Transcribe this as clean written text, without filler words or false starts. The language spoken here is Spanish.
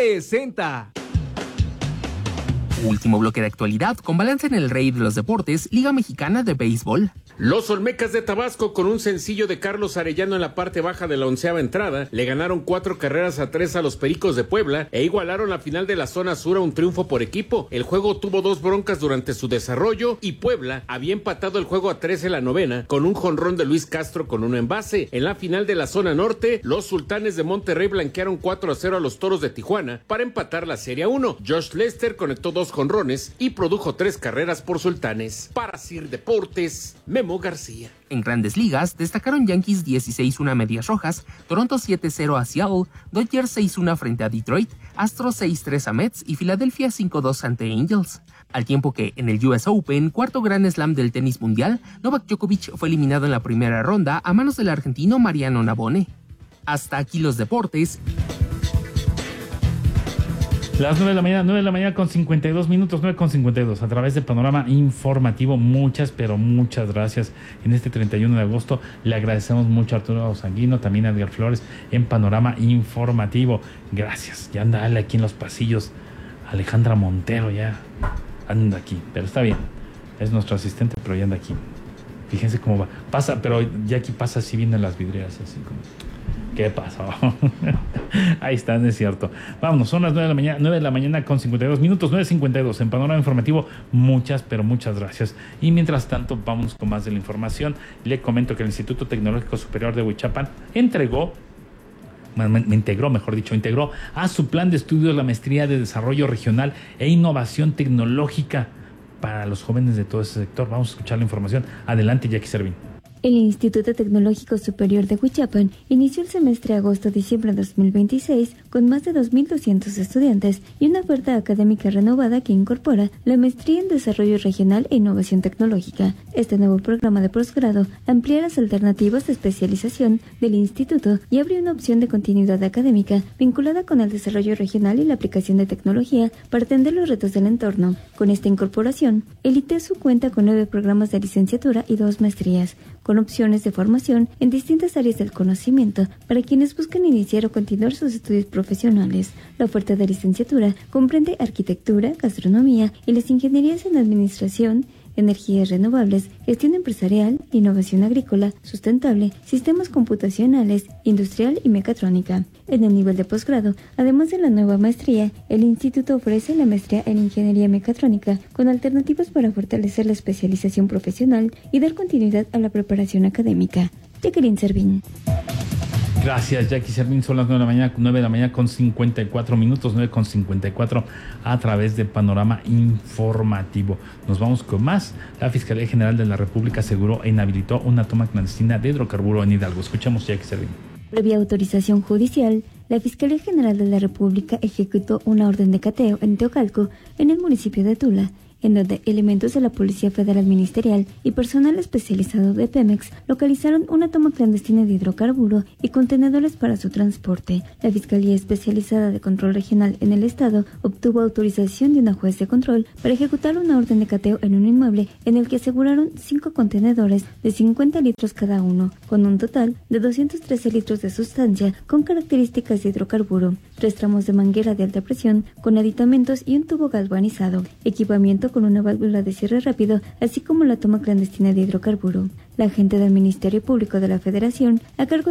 presenta. Último bloque de actualidad con balance en el rey de los deportes, Liga Mexicana de Béisbol. Los Olmecas de Tabasco, con un sencillo de Carlos Arellano en la parte baja de la 11ª entrada, le ganaron 4-3 a los Pericos de Puebla e igualaron la final de la zona sur a un triunfo por equipo. El juego tuvo 2 broncas durante su desarrollo y Puebla había empatado el juego a 3 en la 9ª con un jonrón de Luis Castro con 1 envase. En la final de la zona norte, los Sultanes de Monterrey blanquearon 4-0 a los Toros de Tijuana para empatar la serie a 1. Josh Lester conectó 2 jonrones y produjo 3 carreras por Sultanes. Para Sir Deportes, Memo García. En Grandes Ligas, destacaron Yankees 16-1 a Medias Rojas, Toronto 7-0 a Seattle, Dodgers 6-1 frente a Detroit, Astros 6-3 a Mets y Filadelfia 5-2 ante Angels. Al tiempo que en el US Open, cuarto Grand Slam del tenis mundial, Novak Djokovic fue eliminado en la primera ronda a manos del argentino Mariano Navone. Hasta aquí los deportes. Las 9 de la mañana con 52 minutos, 9:52, a través de Panorama Informativo. Muchas gracias. En este 31 de agosto le agradecemos mucho a Arturo Sanguino, también a Edgar Flores en Panorama Informativo. Gracias. Ya anda aquí en los pasillos. Alejandra Montero ya anda aquí, pero está bien. Es nuestro asistente, pero ya anda aquí. Fíjense cómo va. Pasa, pero ya aquí pasa así viendo en las vidrieras, así como... ¿Qué pasó? Ahí está, es cierto. Vámonos, son las 9 de la mañana con 52 minutos, 9:52 en Panorama Informativo. Muchas gracias. Y mientras tanto, vamos con más de la información. Le comento que el Instituto Tecnológico Superior de Huichapan integró a su plan de estudios la maestría de Desarrollo Regional e Innovación Tecnológica para los jóvenes de todo ese sector. Vamos a escuchar la información. Adelante, Jackie Servín. El Instituto Tecnológico Superior de Huichapan inició el semestre agosto-diciembre de 2026 con más de 2.200 estudiantes y una oferta académica renovada que incorpora la maestría en Desarrollo Regional e Innovación Tecnológica. Este nuevo programa de posgrado amplía las alternativas de especialización del instituto y abre una opción de continuidad académica vinculada con el desarrollo regional y la aplicación de tecnología para atender los retos del entorno. Con esta incorporación, el ITESU cuenta con 9 programas de licenciatura y 2 maestrías, con opciones de formación en distintas áreas del conocimiento para quienes buscan iniciar o continuar sus estudios profesionales. La oferta de licenciatura comprende arquitectura, gastronomía y las ingenierías en administración, energías renovables, gestión empresarial, innovación agrícola, sustentable, sistemas computacionales, industrial y mecatrónica. En el nivel de posgrado, además de la nueva maestría, el instituto ofrece la maestría en ingeniería mecatrónica con alternativas para fortalecer la especialización profesional y dar continuidad a la preparación académica. Jacqueline Servín. Gracias, Jackie Servín. Son las 9 de la mañana con 54 minutos, 9:54 a través de Panorama Informativo. Nos vamos con más. La Fiscalía General de la República aseguró e inhabilitó una toma clandestina de hidrocarburo en Hidalgo. Escuchamos, Jackie Servín. Previa autorización judicial, la Fiscalía General de la República ejecutó una orden de cateo en Teocalco, en el municipio de Tula, en donde elementos de la Policía Federal Ministerial y personal especializado de Pemex localizaron una toma clandestina de hidrocarburo y contenedores para su transporte. La Fiscalía Especializada de Control Regional en el Estado obtuvo autorización de una juez de control para ejecutar una orden de cateo en un inmueble en el que aseguraron 5 contenedores de 50 litros cada uno, con un total de 213 litros de sustancia con características de hidrocarburo, 3 tramos de manguera de alta presión con aditamentos y un tubo galvanizado, equipamiento con una válvula de cierre rápido, así como la toma clandestina de hidrocarburo. La agente del Ministerio Público de la Federación, a cargo